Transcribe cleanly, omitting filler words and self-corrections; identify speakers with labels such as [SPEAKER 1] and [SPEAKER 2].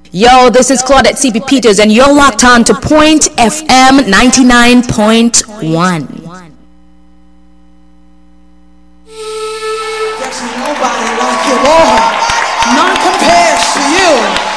[SPEAKER 1] Yo, this is Claudette CP Peters, and you're locked on to Point FM 99.1.
[SPEAKER 2] There's nobody like you, Lord. None compares to you.